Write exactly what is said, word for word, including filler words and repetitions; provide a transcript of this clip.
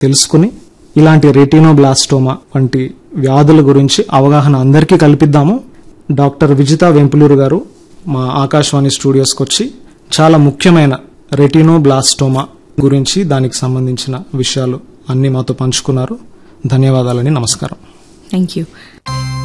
తెలుసుకుని ఇలాంటి రెటినోబ్లాస్టోమా వంటి వ్యాధుల గురించి అవగాహన అందరికీ కల్పిద్దాము. డాక్టర్ విజితా వెంపులూరు గారు మా ఆకాశవాణి స్టూడియోస్కి వచ్చి చాలా ముఖ్యమైన రెటినోబ్లాస్టోమా గురించి దానికి సంబంధించిన విషయాలు అన్ని మాతో పంచుకున్నారు. ధన్యవాదాలని, నమస్కారం. Thank you.